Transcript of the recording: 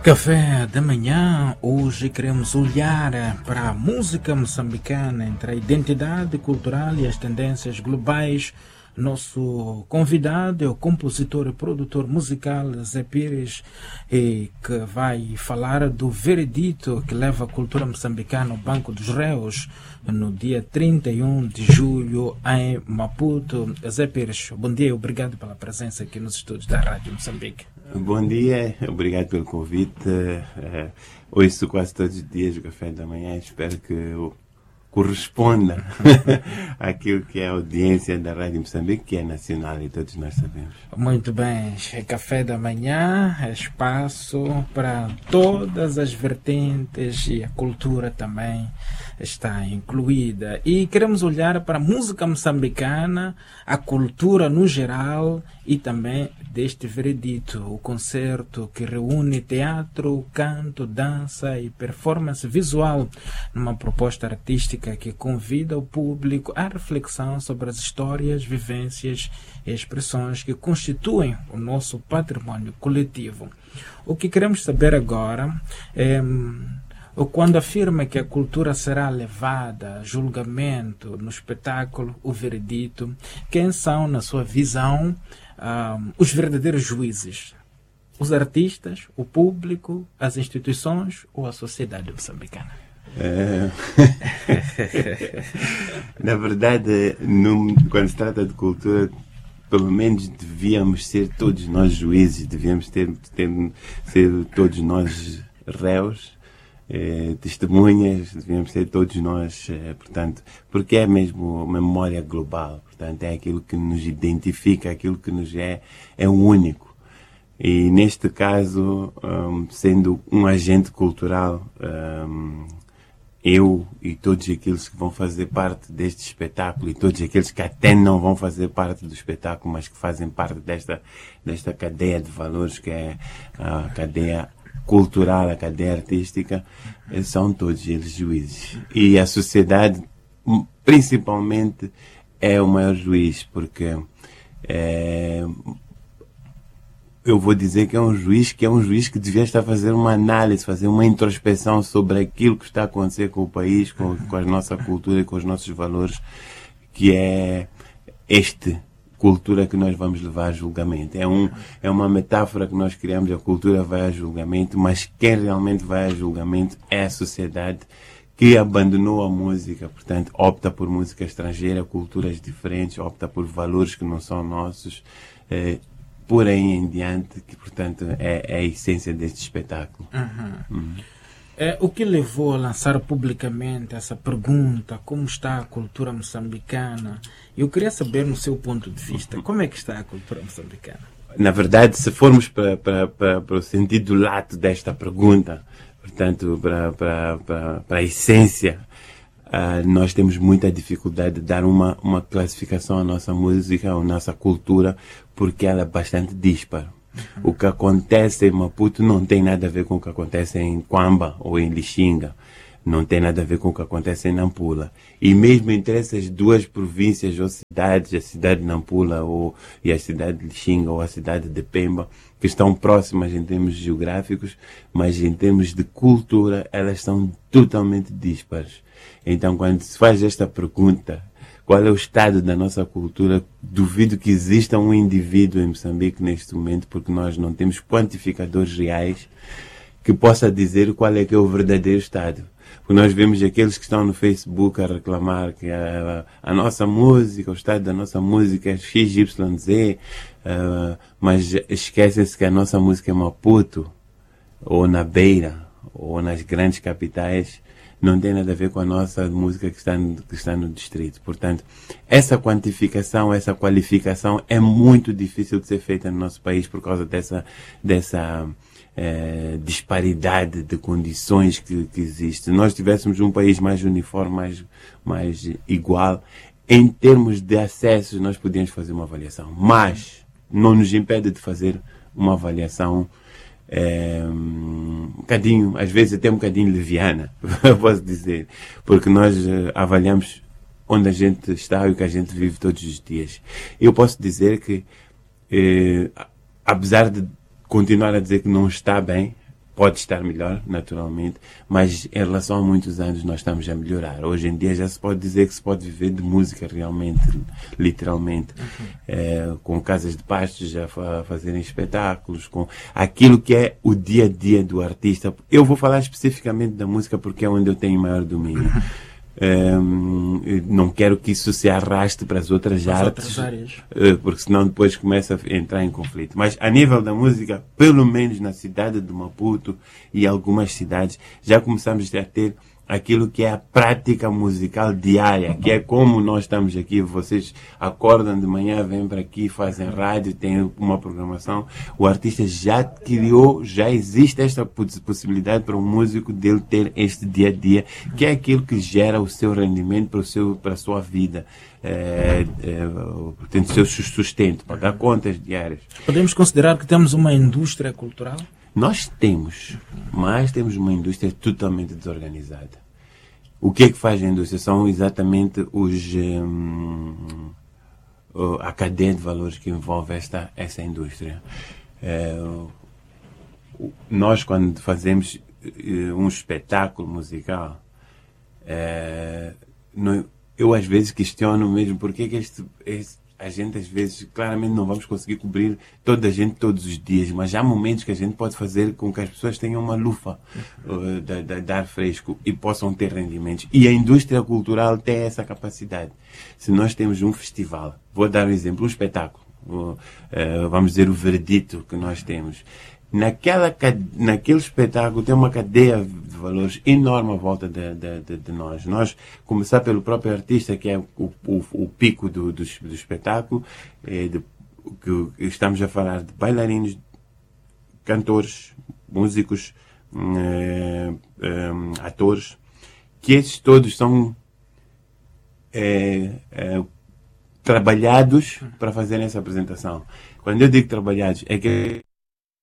Café da manhã, hoje queremos olhar para a música moçambicana entre a identidade cultural e as tendências globais. Nosso convidado é o compositor e produtor musical Zé Pires, que vai falar do veredito que leva a cultura moçambicana ao Banco dos Réus no dia 31 de julho em Maputo. Zé Pires, bom dia e obrigado pela presença aqui nos estúdios da Rádio Moçambique. Bom dia, obrigado pelo convite. Ouço quase todos os dias o café da manhã, espero que eu corresponda àquilo que é a audiência da Rádio Moçambique, que é nacional e todos nós sabemos. Muito bem, café da manhã, espaço para todas as vertentes e a cultura também está incluída. E queremos olhar para a música moçambicana, a cultura no geral e também deste veredito, o concerto que reúne teatro, canto, dança e performance visual numa proposta artística que convida o público à reflexão sobre as histórias, vivências e expressões que constituem o nosso patrimônio coletivo. O que queremos saber agora é quando afirma que a cultura será levada a julgamento no espetáculo, o veredito, quem são, na sua visão, os verdadeiros juízes? Os artistas, o público, as instituições ou a sociedade moçambicana? Na verdade, quando se trata de cultura, pelo menos devíamos ser todos nós juízes, devíamos ser todos nós réus, testemunhas, devíamos ser todos nós, portanto, porque é mesmo memória global, portanto, é aquilo que nos identifica, aquilo que nos é único. E neste caso, sendo um agente cultural, eu e todos aqueles que vão fazer parte deste espetáculo e todos aqueles que até não vão fazer parte do espetáculo, mas que fazem parte desta cadeia de valores que é a cadeia cultural, a cadeia artística, são todos eles juízes. E a sociedade, principalmente, é o maior juiz, porque eu vou dizer que é um juiz que devia estar a fazer uma análise, fazer uma introspeção sobre aquilo que está a acontecer com o país, com a nossa cultura e com os nossos valores, que é cultura que nós vamos levar a julgamento. É uma metáfora que nós criamos, a cultura vai a julgamento, mas quem realmente vai a julgamento é a sociedade que abandonou a música, portanto, opta por música estrangeira, culturas diferentes, opta por valores que não são nossos, por aí em diante, que portanto é a essência deste espetáculo. O que levou a lançar publicamente essa pergunta, como está a cultura moçambicana? Eu queria saber, no seu ponto de vista, como é que está a cultura moçambicana? Na verdade, se formos para o sentido lato desta pergunta, portanto, para a essência, nós temos muita dificuldade de dar uma classificação à nossa música, à nossa cultura, porque ela é bastante dispara. O que acontece em Maputo não tem nada a ver com o que acontece em Quamba ou em Lixinga. Não tem nada a ver com o que acontece em Nampula. E mesmo entre essas duas províncias ou cidades, a cidade de Nampula e a cidade de Lixinga ou a cidade de Pemba, que estão próximas em termos geográficos, mas em termos de cultura, elas são totalmente díspares. Então, quando se faz esta pergunta, qual é o estado da nossa cultura, duvido que exista um indivíduo em Moçambique neste momento, porque nós não temos quantificadores reais que possa dizer qual é que é o verdadeiro estado. Porque nós vemos aqueles que estão no Facebook a reclamar que a nossa música, o estado da nossa música é XYZ, mas esquecem-se que a nossa música é Maputo, ou na Beira, ou nas grandes capitais, não tem nada a ver com a nossa música que está no distrito. Portanto, essa quantificação, essa qualificação é muito difícil de ser feita no nosso país por causa dessa disparidade de condições que existe. Se nós tivéssemos um país mais uniforme, mais igual, em termos de acessos, nós podíamos fazer uma avaliação. Mas não nos impede de fazer uma avaliação um bocadinho, às vezes até um bocadinho leviana, posso dizer, porque nós avaliamos onde a gente está e o que a gente vive todos os dias. Eu posso dizer que, apesar de continuar a dizer que não está bem, pode estar melhor, naturalmente, mas em relação a muitos anos nós estamos a melhorar. Hoje em dia já se pode dizer que se pode viver de música realmente, literalmente, com casas de pastos a fazerem espetáculos, com aquilo que é o dia a dia do artista. Eu vou falar especificamente da música porque é onde eu tenho maior domínio. Não quero que isso se arraste para as outras artes, porque senão depois começa a entrar em conflito. Mas a nível da música, pelo menos na cidade de Maputo e algumas cidades, já começamos a ter aquilo que é a prática musical diária, que é como nós estamos aqui, vocês acordam de manhã, vêm para aqui, fazem rádio, têm uma programação. O artista já criou, já existe esta possibilidade para o músico dele ter este dia a dia, que é aquilo que gera o seu rendimento para a sua vida. Portanto, o seu sustento, pagar contas diárias. Podemos considerar que temos uma indústria cultural? Nós temos, mas temos uma indústria totalmente desorganizada. O que é que faz a indústria? São exatamente a cadeia de valores que envolve essa indústria. Nós, quando fazemos um espetáculo musical, eu às vezes questiono mesmo porque que a gente às vezes claramente não vamos conseguir cobrir toda a gente todos os dias, mas há momentos que a gente pode fazer com que as pessoas tenham uma lufa de ar fresco e possam ter rendimentos. E a indústria cultural tem essa capacidade. Se nós temos um festival, vou dar um exemplo, um espetáculo, vamos dizer o Verdito que nós temos. Naquele espetáculo tem uma cadeia de valores enorme à volta de nós. Nós, começar pelo próprio artista, que é o pico do espetáculo, que estamos a falar de bailarinos, cantores, músicos, atores, que esses todos são trabalhados para fazerem essa apresentação. Quando eu digo trabalhados, é que